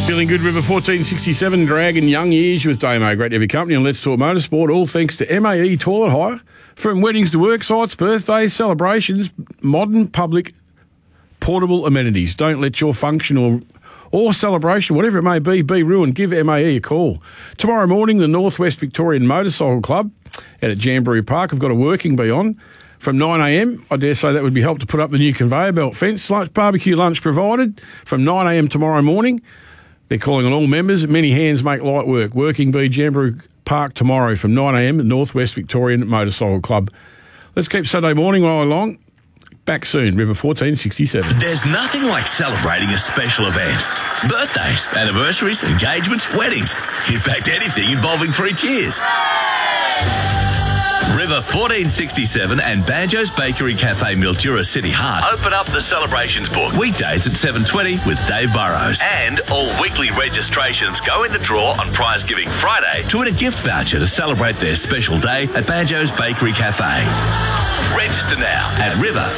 Feeling good, River 1467, Dragon Young Years with Damo. Great to have your company on Let's Talk Motorsport. All thanks to MAE Toilet Hire. From weddings to work sites, birthdays, celebrations, modern public portable amenities. Don't let your function or celebration, whatever it may be ruined. Give MAE a call. Tomorrow morning, the Northwest Victorian Motorcycle Club out at Jamboree Park have got a working bee on. From 9am, I dare say that would be helped to put up the new conveyor belt fence. Barbecue lunch provided from 9am tomorrow morning. They're calling on all members. Many hands make light work. Working bee, Jamboree Park tomorrow from 9am at Northwest Victorian Motorcycle Club. Let's keep Saturday morning while along. Back soon, River 1467. There's nothing like celebrating a special event. Birthdays, anniversaries, engagements, weddings. In fact, anything involving 3 cheers. River 1467 and Banjo's Bakery Cafe Mildura City Heart open up the celebrations book weekdays at 7:20 with Dave Burrows. And all weekly registrations go in the draw on Prize Giving Friday to win a gift voucher to celebrate their special day at Banjo's Bakery Cafe. Register now at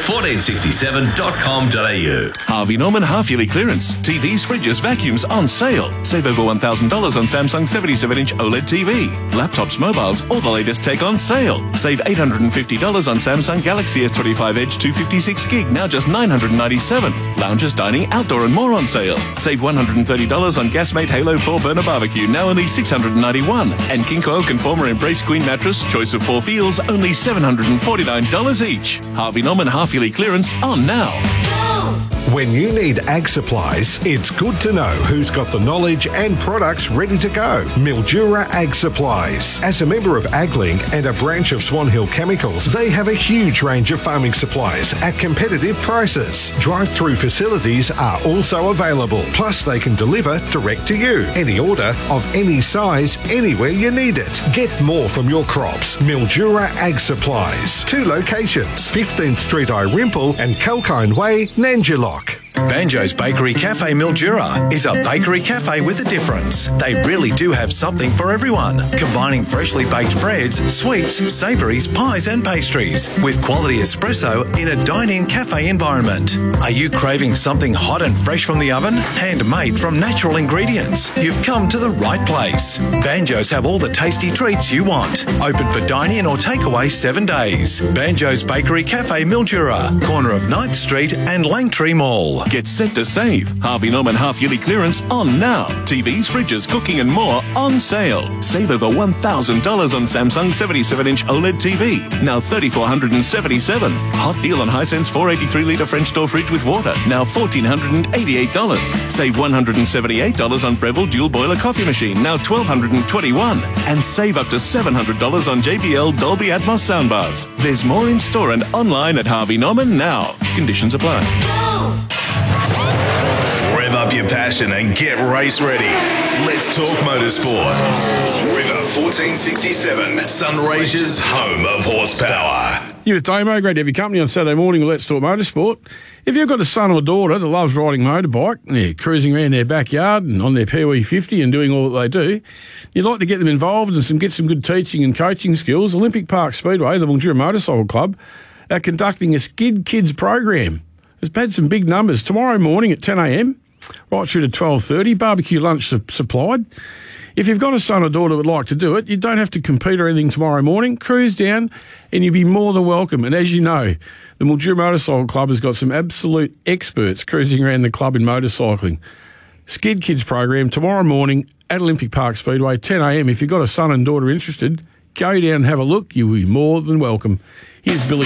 river1467.com.au. Harvey Norman half-yearly clearance. TVs, fridges, vacuums on sale. Save over $1,000 on Samsung 77-inch OLED TV. Laptops, mobiles, all the latest tech on sale. Save $850 on Samsung Galaxy S25 Edge 256 gig, now just $997. Lounges, dining, outdoor and more on sale. Save $130 on Gasmate Halo 4 burner barbecue, now only $691. And King Coil Conformer Embrace Queen mattress, choice of 4 feels, only $749 each. Harvey Norman half-yearly clearance on now. When you need ag supplies, it's good to know who's got the knowledge and products ready to go. Mildura Ag Supplies. As a member of AgLink and a branch of Swan Hill Chemicals, they have a huge range of farming supplies at competitive prices. Drive-through facilities are also available. Plus, they can deliver direct to you. Any order of any size, anywhere you need it. Get more from your crops. Mildura Ag Supplies. 2 locations, 15th Street Irimple and Kalkine Way, Nanjilock. Banjo's Bakery Cafe Mildura is a bakery cafe with a difference. They really do have something for everyone, combining freshly baked breads, sweets, savouries, pies and pastries with quality espresso in a dine-in cafe environment. Are you craving something hot and fresh from the oven? Handmade from natural ingredients? You've come to the right place. Banjo's have all the tasty treats you want. Open for dine-in or takeaway 7 days. Banjo's Bakery Cafe Mildura, corner of 9th Street and Langtree Mall. Get set to save. Harvey Norman half-yearly clearance on now. TVs, fridges, cooking and more on sale. Save over $1,000 on Samsung 77-inch OLED TV, now $3,477. Hot deal on Hisense 483-litre French door fridge with water, now $1,488. Save $178 on Breville dual boiler coffee machine, now $1,221. And save up to $700 on JBL Dolby Atmos soundbars. There's more in store and online at Harvey Norman now. Conditions apply. Rev up your passion and get race ready. Let's talk motorsport. River 1467, Sunraysia's home of horsepower. You with Damo, great to have your company on Saturday morning. Let's Talk Motorsport. If you've got a son or daughter that loves riding motorbike, cruising around their backyard and on their PWE50 and doing all that they do, you'd like to get them involved and get some good teaching and coaching skills, Olympic Park Speedway, the Mildura Motorcycle Club, are conducting a Skid Kids program. It's had some big numbers. Tomorrow morning at 10am, right through to 12:30, barbecue lunch supplied. If you've got a son or daughter that would like to do it, you don't have to compete or anything tomorrow morning. Cruise down and you'll be more than welcome. And as you know, the Mildura Motorcycle Club has got some absolute experts cruising around the club in motorcycling. Skid Kids program tomorrow morning at Olympic Park Speedway, 10am. If you've got a son and daughter interested, go down and have a look. You will be more than welcome. Here's Billy.